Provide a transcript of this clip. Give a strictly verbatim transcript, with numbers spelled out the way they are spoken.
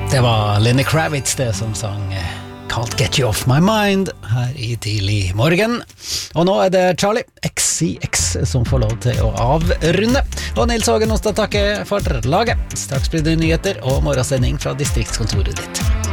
Det var Lenny Kravitz det som sang Can't Get You Off My Mind her i tidlig morgen. Og nå er det Charlie X C X som får lov til å avrunde. Og Nils Hågen Ostad takker for laget. Straks blir det nyheter og morgensending fra distriktskontoret ditt.